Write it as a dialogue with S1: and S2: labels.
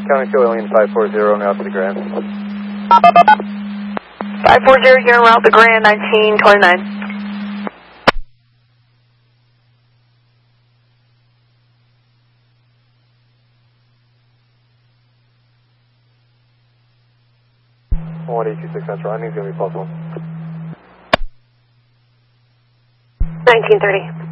S1: County Kill Alien 540, now to the Grand.
S2: 540, you're around the Grand, 1929.
S1: One 826 Central, I think it's going to be +1.
S2: 1930.